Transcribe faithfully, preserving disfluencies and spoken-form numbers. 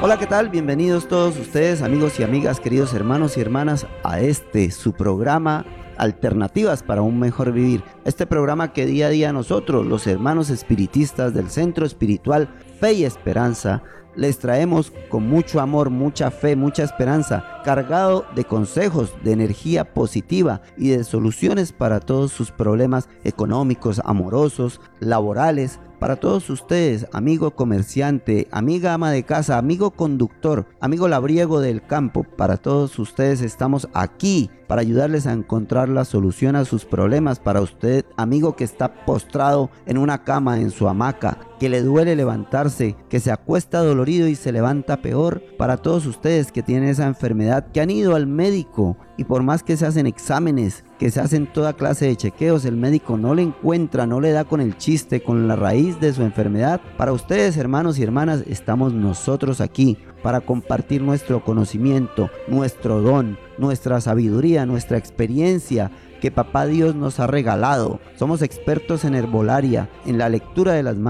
Hola, ¿qué tal? Bienvenidos todos ustedes, amigos y amigas, queridos hermanos y hermanas, a este, su programa Alternativas para un Mejor Vivir. Este programa que día a día nosotros, los hermanos espiritistas del Centro Espiritual Fe y Esperanza, les traemos con mucho amor, mucha fe, mucha esperanza, cargado de consejos, de energía positiva y de soluciones para todos sus problemas económicos, amorosos, laborales. Para todos ustedes, amigo comerciante, amiga ama de casa, amigo conductor, amigo labriego del campo, para todos ustedes estamos aquí para ayudarles a encontrar la solución a sus problemas. Para usted, amigo que está postrado en una cama, en su hamaca, que le duele levantarse, que se acuesta dolorido y se levanta peor. Para todos ustedes que tienen esa enfermedad, que han ido al médico y por más que se hacen exámenes, que se hacen toda clase de chequeos, el médico no le encuentra, no le da con el chiste, con la raíz de su enfermedad. Para ustedes, hermanos y hermanas, estamos nosotros aquí para compartir nuestro conocimiento, nuestro don, nuestra sabiduría, nuestra experiencia que Papá Dios nos ha regalado. Somos expertos en herbolaria, en la lectura de las